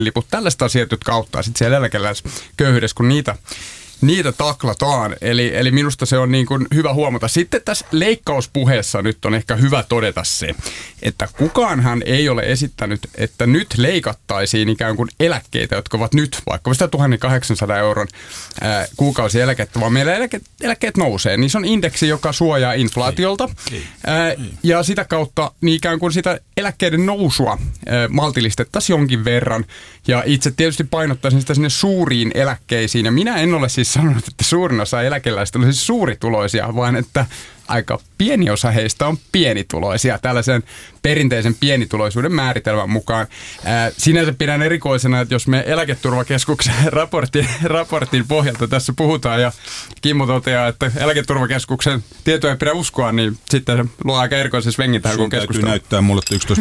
liput, tällaiset asiat, jotka auttaa sitten siellä eläkeläisköyhyydessä, kun niitä taklataan. Eli minusta se on niin kuin hyvä huomata. Sitten tässä leikkauspuheessa nyt on ehkä hyvä todeta se, että kukaanhan ei ole esittänyt, että nyt leikattaisiin ikään kuin eläkkeitä, jotka ovat nyt vaikka sitä 1800 euron kuukausieläkettä, vaan meillä eläkkeet nousee. Niin se on indeksi, joka suojaa inflaatiolta. Ja sitä kautta niin ikään kuin sitä eläkkeiden nousua maltillistettaisiin jonkin verran. Ja itse tietysti painottaisin sitä sinne suuriin eläkkeisiin. Ja minä en ole siis sanonut, että suurin osa eläkeläisistä olisi suurituloisia, vaan että aika pieni osa heistä on pienituloisia tällaisen perinteisen pienituloisuuden määritelmän mukaan. Sinänsä pidän erikoisena, että jos me Eläketurvakeskuksen raportin pohjalta tässä puhutaan ja Kimmo toteaa, että Eläketurvakeskuksen tietoja ei pidä uskoa, niin sitten se luo aika erikoisen svengin tähän, kun keskustellaan. Näyttää mulle, että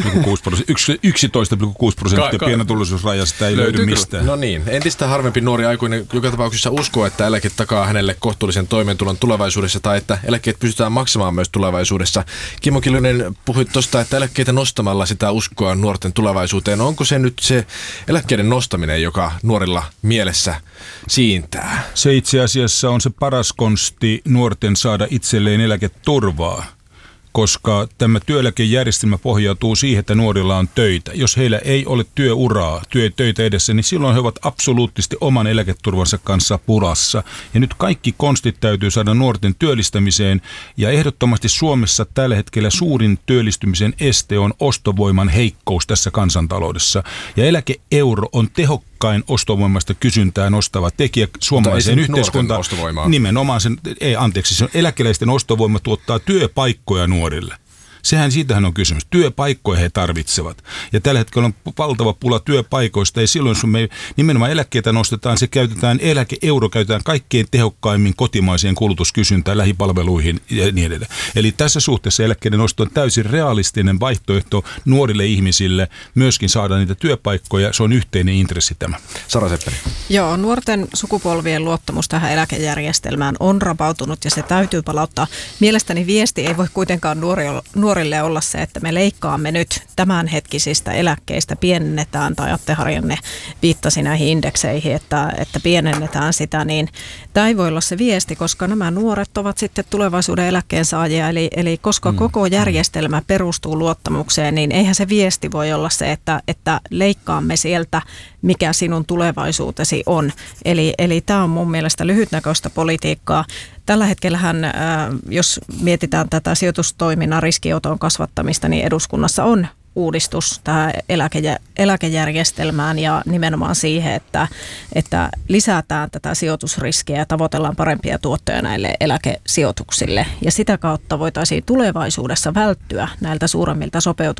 11,6% pienituloisuusraja, sitä ei löydy mistään. No niin, entistä harvempi nuori aikuinen joka tapauksessa uskoo, että eläke takaa hänelle kohtuullisen toimeentulon tulevaisuudessa tai että eläkkeet pystytään maksamaan myös tulevaisuudessa. Kimmo Kiljunen, puhuit tuosta, että eläkkeitä nostamalla sitä uskoa nuorten tulevaisuuteen. Onko se nyt se eläkkeiden nostaminen, joka nuorilla mielessä siintää? Se itse asiassa on se paras konsti nuorten saada itselleen eläketurvaa, koska tämä työeläkejärjestelmä pohjautuu siihen, että nuorilla on töitä. Jos heillä ei ole työuraa, töitä edessä, niin silloin he ovat absoluuttisesti oman eläketurvansa kanssa pulassa. Ja nyt kaikki konstit täytyy saada nuorten työllistämiseen, ja ehdottomasti Suomessa tällä hetkellä suurin työllistymisen este on ostovoiman heikkous tässä kansantaloudessa. Ja eläke-euro on tehokkain ostovoimasta kysyntää nostava tekijä suomalaiseen yhteiskuntaan. Nimenomaan sen, se eläkeläisten ostovoima tuottaa työpaikkoja nuorille. Siitähän on kysymys. Työpaikkoja he tarvitsevat. Ja tällä hetkellä on valtava pula työpaikoista, ja silloin jos me nimenomaan eläkkeitä nostetaan, eläke-euro käytetään kaikkein tehokkaimmin kotimaiseen kulutuskysyntään, lähipalveluihin ja niin edelleen. Eli tässä suhteessa eläkkeiden nosto on täysin realistinen vaihtoehto nuorille ihmisille myöskin saada niitä työpaikkoja. Se on yhteinen intressi tämä. Sara Seppälä. Joo, nuorten sukupolvien luottamus tähän eläkejärjestelmään on rapautunut ja se täytyy palauttaa. Mielestäni viesti ei voi kuitenkaan nuorille olla se, että me leikkaamme nyt tämänhetkisistä eläkkeistä, pienennetään, tai Atte Harjanne viittasi näihin indekseihin, että pienennetään sitä, niin tämä ei voi olla se viesti, koska nämä nuoret ovat sitten tulevaisuuden eläkkeensaajia, eli koska koko järjestelmä perustuu luottamukseen, niin eihän se viesti voi olla se, että leikkaamme sieltä, mikä sinun tulevaisuutesi on. Eli tämä on mun mielestä lyhytnäköistä politiikkaa. Tällä hetkellähän, jos mietitään tätä sijoitustoiminnan riskioton kasvattamista, niin eduskunnassa on uudistus tähän eläkejärjestelmään ja nimenomaan siihen, että lisätään tätä sijoitusriskiä ja tavoitellaan parempia tuottoja näille eläkesijoituksille. Ja sitä kautta voitaisiin tulevaisuudessa välttyä näiltä suuremmilta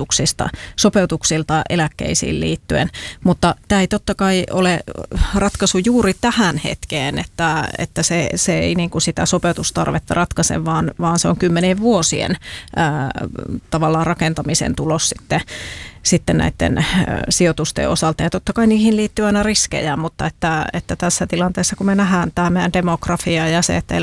sopeutuksilta eläkkeisiin liittyen. Mutta tämä ei totta kai ole ratkaisu juuri tähän hetkeen, että se ei niin kuin sitä sopeutustarvetta ratkaise, vaan se on 10 vuosien tavallaan rakentamisen tulos sitten näiden sijoitusten osalta. Ja totta kai niihin liittyy aina riskejä, mutta että tässä tilanteessa, kun me nähdään tämä meidän demografia ja se, että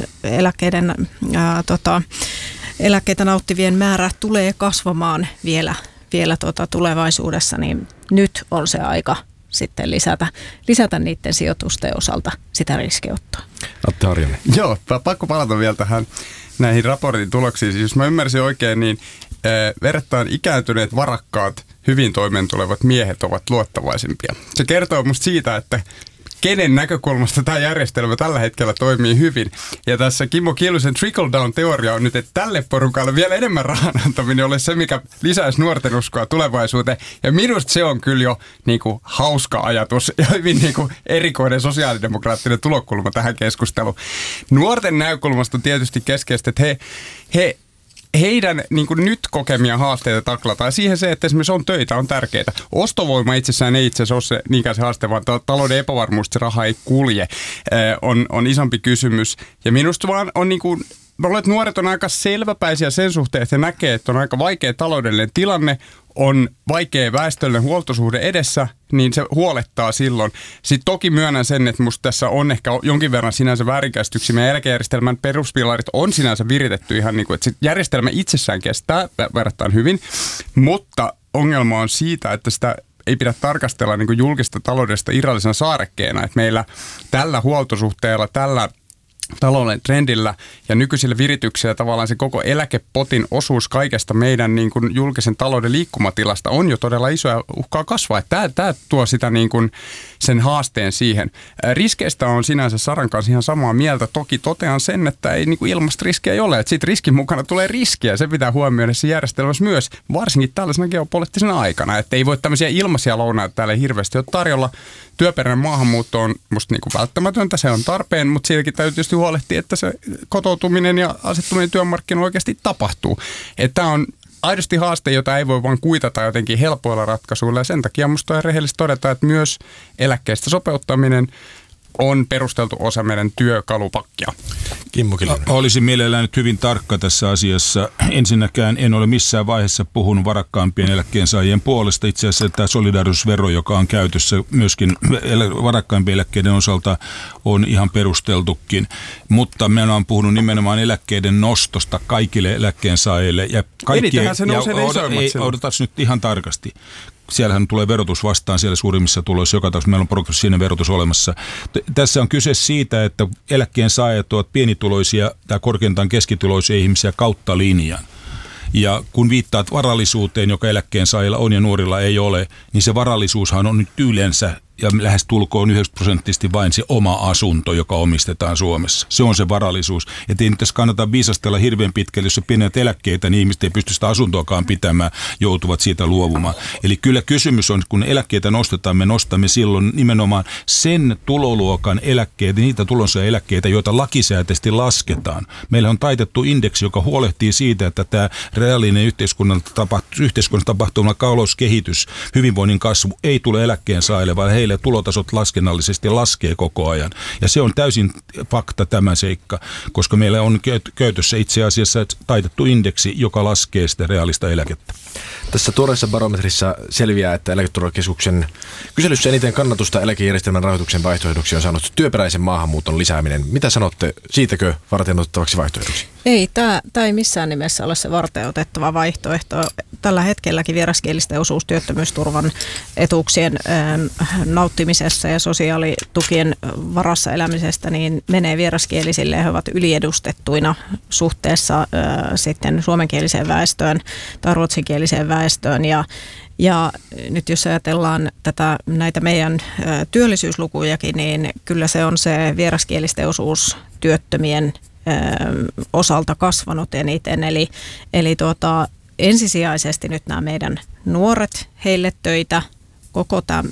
eläkkeitä nauttivien määrä tulee kasvamaan vielä tulevaisuudessa, niin nyt on se aika sitten lisätä niiden sijoitusten osalta sitä riskiottoa. Atte Harjanne. Joo, pakko palata vielä näihin raportin tuloksiin. Siis jos mä ymmärsin oikein, niin verrattain ikääntyneet, varakkaat, hyvin toimeentulevat miehet ovat luottavaisimpia. Se kertoo musta siitä, että kenen näkökulmasta tämä järjestelmä tällä hetkellä toimii hyvin. Ja tässä Kimmo Kiljusen trickle-down-teoria on nyt, että tälle porukalle vielä enemmän rahan antaminen olisi se, mikä lisäisi nuorten uskoa tulevaisuuteen. Ja minusta se on kyllä jo niinku hauska ajatus ja hyvin niinku erikoinen sosiaalidemokraattinen tulokulma tähän keskusteluun. Nuorten näkökulmasta on tietysti keskeistä, että heidän niin kuin nyt kokemia haasteita taklataan. Siihen se, että esimerkiksi on töitä, on tärkeää. Ostovoima itsessään ei itse asiassa ole se niinkään se haaste, vaan talouden epävarmuus, että se raha ei kulje, on isompi kysymys. Ja minusta vaan on niin kuin, nuoret on aika selväpäisiä sen suhteen, että he näkee, että on aika vaikea taloudellinen tilanne, on vaikea väestöllinen huoltosuhde edessä, niin se huolettaa silloin. Sitten toki myönnän sen, että musta tässä on ehkä jonkin verran sinänsä väärinkäsityksiä. Meidän eläkejärjestelmän peruspilarit on sinänsä viritetty ihan niin kuin, että järjestelmä itsessään kestää verrattain hyvin, mutta ongelma on siitä, että sitä ei pidä tarkastella niin kuin julkista taloudesta irrallisena saarekkeena, että meillä tällä huoltosuhteella, tällä talouden trendillä ja nykyisillä virityksillä tavallaan se koko eläkepotin osuus kaikesta meidän niin kuin julkisen talouden liikkumatilasta on jo todella iso ja uhkaa kasvaa. Tämä tuo sitä niin kuin sen haasteen siihen. Riskeistä on sinänsä Saran kanssa ihan samaa mieltä. Toki totean sen, että ei niin kuin ilmasta riskejä ei ole. Että siitä riskin mukana tulee riskiä. Se pitää huomioida tässä järjestelmässä myös, varsinkin tällaisena geopoliittisena aikana. Että ei voi tämmöisiä ilmaisia lounaita täällä hirveästi ole tarjolla. Työperäinen maahanmuutto on musta niin kuin välttämätöntä, se on tarpeen, mutta siitäkin täytyy tietysti huolehtia, että se kotoutuminen ja asettuminen työmarkkinoille oikeasti tapahtuu. Tämä on aidosti haaste, jota ei voi vaan kuitata jotenkin helpoilla ratkaisuilla ja sen takia musta on rehellistä todeta, että myös eläkkeestä sopeuttaminen on perusteltu osa meidän työkalupakkia. Kimmo Kiljunen. Olisin mielellään nyt hyvin tarkka tässä asiassa. Ensinnäkään en ole missään vaiheessa puhunut varakkaampien eläkkeensaajien puolesta. Itse asiassa tämä solidaarisuusvero, joka on käytössä myöskin varakkaampien eläkkeiden osalta, on ihan perusteltukin. Mutta minä olen puhunut nimenomaan eläkkeiden nostosta kaikille eläkkeensaajille. Ja Enitenhän se nousee ne isoimmat. Odotas nyt ihan tarkasti. Siellähän tulee verotus vastaan siellä suurimmissa tuloissa, joka tapauksessa meillä on progressiivinen verotus olemassa. Tässä on kyse siitä, että eläkkeensaajat ovat pienituloisia tai korkeintaan keskituloisia ihmisiä kautta linjan. Ja kun viittaat varallisuuteen, joka eläkkeensaajilla on ja nuorilla ei ole, niin se varallisuushan on nyt yleensä ja lähes tulkoon 9% vain se oma asunto, joka omistetaan Suomessa. Se on se varallisuus. Ja ei nyt tässä kannata viisastella hirveän pitkälle, jos se pienet eläkkeitä, niin ihmiset ei pysty sitä asuntoakaan pitämään, joutuvat siitä luovumaan. Eli kyllä kysymys on, kun eläkkeitä nostetaan, me nostamme silloin nimenomaan sen tuloluokan eläkkeitä, niitä tulonsaajaeläkkeitä, joita lakisääteisesti lasketaan. Meillä on taitettu indeksi, joka huolehtii siitä, että tämä reaalinen yhteiskunnassa tapahtuva talouskehitys, hyvinvoinnin kasvu ei tule eläkkeensaajille, vaan heille tulotasot laskennallisesti laskee koko ajan. Ja se on täysin fakta tämä seikka, koska meillä on käytössä itse asiassa taitettu indeksi, joka laskee sitä reaalista eläkettä. Tässä tuoreessa barometrissa selviää, että Eläketurvakeskuksen kyselyssä eniten kannatusta eläkejärjestelmän rahoituksen vaihtoehdoksi on saanut työperäisen maahanmuuton lisääminen. Mitä sanotte, siitäkö varteenotettavaksi vaihtoehdoksi? Ei, tämä ei missään nimessä ole se varteenotettava vaihtoehto. Tällä hetkelläkin vieraskielisten osuus työttömyysturvan etuuksien nauttimisessa ja sosiaalitukien varassa elämisestä niin menee vieraskielisille ja he ovat yliedustettuina suhteessa sitten suomenkieliseen väestöön tai ruotsinkieliseen väestöön ja nyt jos ajatellaan näitä meidän työllisyyslukujakin, niin kyllä se on se vieraskielisten osuus työttömien osalta kasvanut eniten. Eli ensisijaisesti nyt nämä meidän nuoret, heille töitä, koko tämä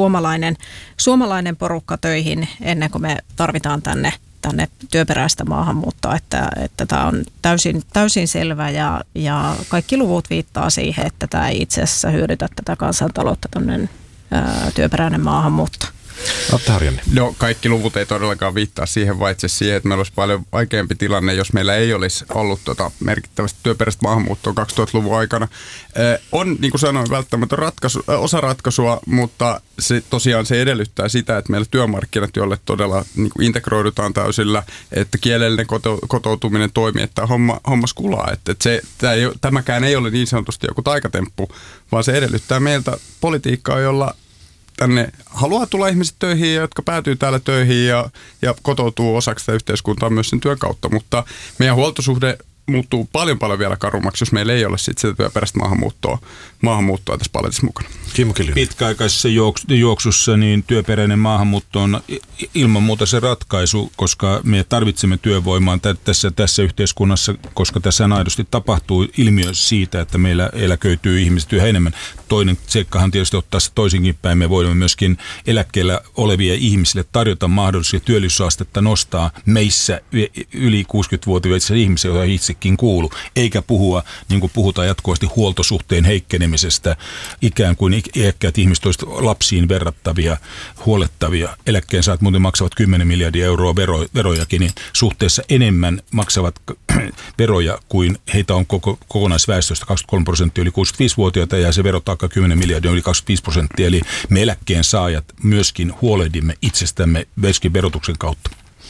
suomalainen porukka töihin ennen kuin me tarvitaan tänne työperäistä maahanmuuttoa, että tämä on täysin selvä ja kaikki luvut viittaa siihen, että tämä ei itse asiassa hyödytä tätä kansantaloutta tämmöinen työperäinen maahanmuutto. Atte Harjanne. No kaikki luvut ei todellakaan viittaa siihen, vaan itse siihen, että meillä olisi paljon vaikeampi tilanne, jos meillä ei olisi ollut merkittävästi työperäistä maahanmuuttoa 2000-luvun aikana. On, niin kuin sanoin, välttämätön osa ratkaisua, mutta tosiaan se edellyttää sitä, että meillä työmarkkinat, joille todella niin kuin integroidutaan täysillä, että kielellinen kotoutuminen toimii, että homma skulaa. Tämäkään ei ole niin sanotusti joku taikatemppu, vaan se edellyttää meiltä politiikkaa, jolla tänne haluaa tulla ihmiset töihin, jotka päätyy täällä töihin ja kotoutuu osaksi sitä yhteiskuntaa myös sen työn kautta, mutta meidän huoltosuhde muuttuu paljon vielä karummaksi, jos meillä ei ole sit sitä työperäistä maahanmuuttoa tässä paletissa mukana. Kimmo Kiljunen. Pitkäaikaisessa juoksussa niin työperäinen maahanmuutto on ilman muuta se ratkaisu, koska me tarvitsemme työvoimaa tässä yhteiskunnassa, koska tässä aidosti tapahtuu ilmiö siitä, että meillä eläköityy ihmiset yhä enemmän. Toinen seikkahan tietysti ottaa se toisinkin päin. Me voimme myöskin eläkkeellä olevia ihmisille tarjota mahdollisuuksia työllisyysastetta nostaa meissä yli 60-vuotiaissa ihmisiä, joita itsekin kuuluu, eikä puhua, niin kuin puhutaan jatkuvasti, huoltosuhteen heikkenemisestä, ikään kuin iäkkäät ihmiset olisivat lapsiin verrattavia, huolettavia. Eläkkeensaajat muuten maksavat 10 miljardia euroa verojakin, niin suhteessa enemmän maksavat veroja kuin heitä on kokonaisväestöstä 23% yli 65-vuotiaita ja se verotaakka 10 miljardia yli 25%. Eli me eläkkeensaajat myöskin huolehdimme itsestämme myöskin verotuksen kautta.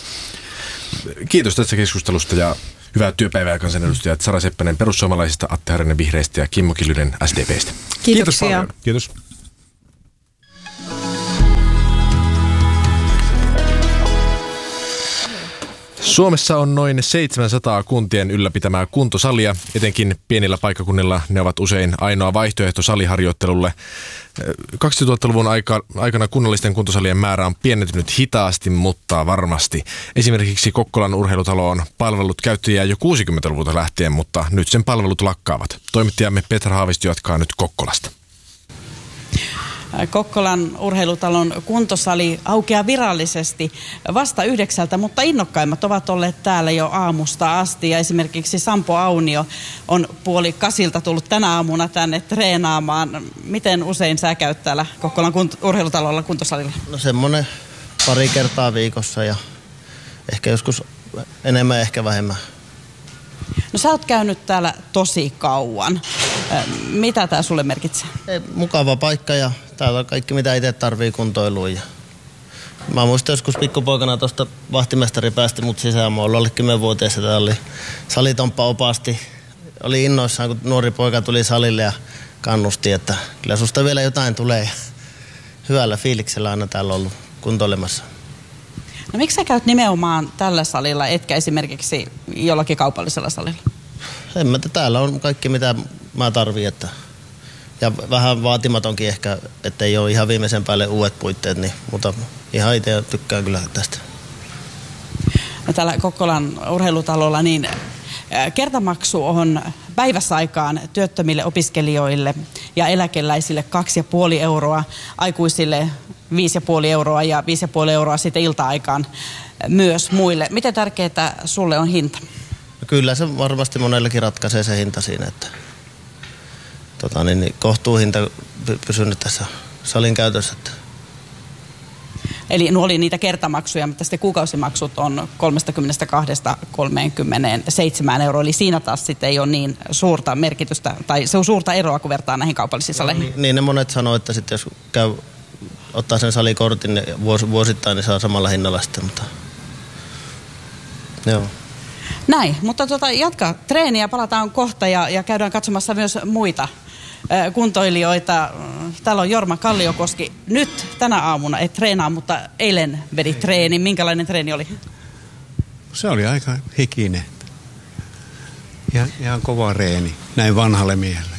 Kiitos tästä keskustelusta ja hyvää työpäivää kansanedustajat Sara Seppänen perussuomalaisista, Atte Harjanne vihreistä ja Kimmo Kiljunen SDPstä. Kiitoksia. Kiitos. Suomessa on noin 700 kuntien ylläpitämää kuntosalia. Etenkin pienillä paikkakunnilla ne ovat usein ainoa vaihtoehto saliharjoittelulle. 2000-luvun aikana kunnallisten kuntosalien määrä on pienentynyt hitaasti, mutta varmasti. Esimerkiksi Kokkolan urheilutalo on palvellut käyttäjiä jo 60-luvulta lähtien, mutta nyt sen palvelut lakkaavat. Toimittajamme Petra Haavisto jatkaa nyt Kokkolasta. Kokkolan urheilutalon kuntosali aukeaa virallisesti vasta 9, mutta innokkaimmat ovat olleet täällä jo aamusta asti. Ja esimerkiksi Sampo Aunio on 7:30 tullut tänä aamuna tänne treenaamaan. Miten usein sä käyt täällä Kokkolan urheilutalolla kuntosalilla? No semmoinen 2 kertaa viikossa ja ehkä joskus enemmän, ehkä vähemmän. No sä oot käynyt täällä tosi kauan. Mitä tää sulle merkitsee? Mukava paikka ja täällä on kaikki mitä itse tarvii kuntoiluun. Ja mä muistan joskus pikkupoikana tuosta vahtimestari päästi mut sisään. Mä olin 10-vuotias ja täällä oli salitomppa opasti. Oli innoissaan kun nuori poika tuli salille ja kannusti, että kyllä susta vielä jotain tulee. Ja hyvällä fiiliksellä aina täällä ollut kuntoilemassa. No miksi sä käyt nimenomaan tällä salilla, etkä esimerkiksi jollakin kaupallisella salilla? En mä, täällä on kaikki mitä mä tarvitsen. Ja vähän vaatimatonkin ehkä, ettei ole ihan viimeisen päälle uudet puitteet, niin, mutta ihan itse tykkään kyllä tästä. No täällä Kokkolan urheilutalolla niin kertamaksu on päivässä aikaan työttömille opiskelijoille ja eläkeläisille 2,5 euroa, aikuisille 5,5 euroa ja 5,5 euroa sitten ilta-aikaan myös muille. Miten tärkeää sulle on hinta? No kyllä se varmasti monellekin ratkaisee se hinta siinä, että kohtuuhinta pysynyt tässä salin käytössä. Että. Eli nuo oli niitä kertamaksuja, mutta sitten kuukausimaksut on 32–37 euroa. Eli siinä taas sitten ei ole niin suurta merkitystä, tai se on suurta eroa, kun vertaa näihin kaupallisiin saleihin. Niin ne monet sanoo, että sitten jos ottaa sen salikortin niin vuosittain, niin saa samalla hinnalla sitten, mutta joo. Näin, mutta jatka treeniä, palataan kohta ja käydään katsomassa myös muita kuntoilijoita. Täällä on Jorma Kalliokoski. Nyt tänä aamuna et treenaa, mutta eilen vedit treeni. Minkälainen treeni oli? Se oli aika hikinen. Ihan kova reeni, näin vanhalle miehelle.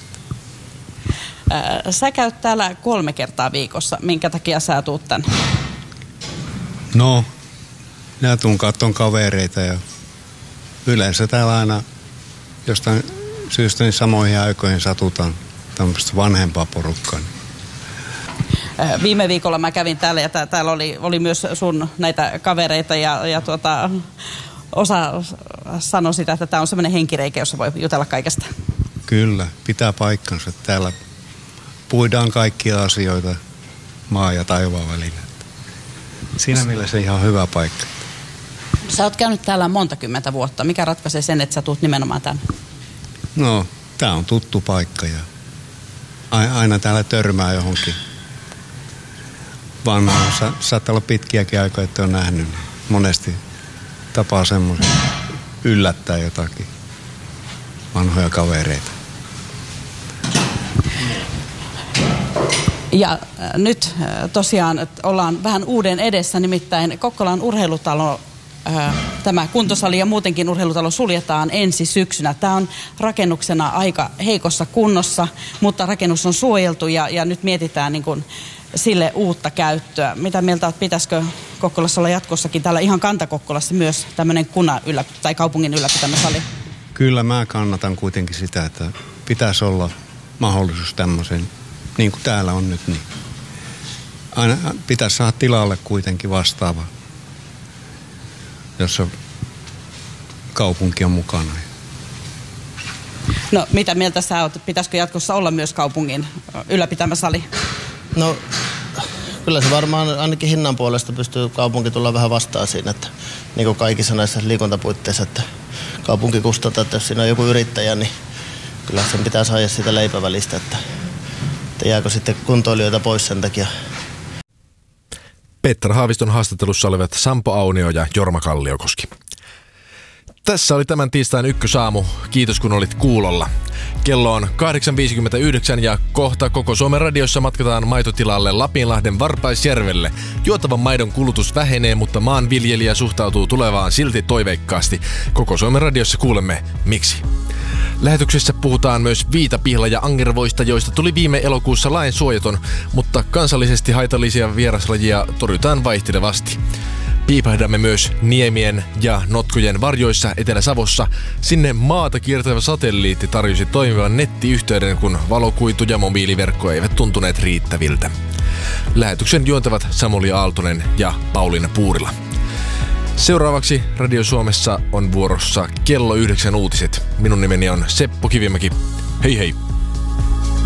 Sä käyt täällä 3 kertaa viikossa. Minkä takia sä tuut tänne? No, minä tuun katson kavereita ja yleensä täällä aina jostain syystä niin samoihin aikoihin satutaan tämmöistä vanhempaa porukkaa. Viime viikolla mä kävin täällä ja täällä oli myös sun näitä kavereita ja osa sanoi sitä, että tää on semmoinen henkireikä, jossa voi jutella kaikesta. Kyllä, pitää paikkansa. Täällä puidaan kaikkia asioita maa ja taivaan välillä. Siinä mielessä ihan hyvä paikka. Sä oot käynyt täällä monta kymmentä vuotta. Mikä ratkaisee sen, että sä tuut nimenomaan tänne? No, tää on tuttu paikka ja aina täällä törmää johonkin. Vanhaan saattaa olla pitkiäkin aikoja, että on nähnyt. Niin monesti tapaa semmoisen yllättää jotakin vanhoja kavereita. Ja nyt tosiaan ollaan vähän uuden edessä, nimittäin Kokkolan urheilutalo, tämä kuntosali ja muutenkin urheilutalo suljetaan ensi syksynä. Tämä on rakennuksena aika heikossa kunnossa, mutta rakennus on suojeltu ja nyt mietitään niin kuin sille uutta käyttöä. Mitä mieltä olet, pitäisikö Kokkolassa olla jatkossakin, täällä ihan Kanta-Kokkolassa myös tämmöinen tai kaupungin ylläpitämä sali? Kyllä mä kannatan kuitenkin sitä, että pitäisi olla mahdollisuus tämmöisen, niin kuin täällä on nyt, niin aina pitäisi saada tilalle kuitenkin vastaava, jossa kaupunki on mukana. No mitä mieltä sä oot, pitäisikö jatkossa olla myös kaupungin ylläpitämä sali? No kyllä se varmaan ainakin hinnan puolesta pystyy kaupunki tulla vähän vastaan siinä, että niin kuin kaikissa näissä liikuntapuitteissa, että kaupunki kustantaa, että jos siinä on joku yrittäjä, niin kyllä sen pitää saada siitä leipävälistä, että jääkö sitten kuntoilijoita pois sen takia. Petra Haaviston haastattelussa olivat Sampo Aunio ja Jorma Kalliokoski. Tässä oli tämän tiistain Ykkösaamu. Kiitos kun olit kuulolla. Kello on 8.59 ja kohta koko Suomen radiossa matkataan maitotilalle Lapinlahden Varpaisjärvelle. Juotavan maidon kulutus vähenee, mutta maanviljelijä suhtautuu tulevaan silti toiveikkaasti. Koko Suomen radiossa kuulemme miksi. Lähetyksessä puhutaan myös viitapihla- ja angervoista, joista tuli viime elokuussa lain suojaton, mutta kansallisesti haitallisia vieraslajia torjutaan vaihtelevasti. Piipahdamme myös niemien ja notkojen varjoissa Etelä-Savossa. Sinne maata kiertävä satelliitti tarjosi toimivan nettiyhteyden, kun valokuitu ja mobiiliverkko eivät tuntuneet riittäviltä. Lähetyksen juontavat Samuli Aaltonen ja Pauliina Puurila. Seuraavaksi Radio Suomessa on vuorossa kello 9 uutiset. Minun nimeni on Seppo Kivimäki. Hei hei!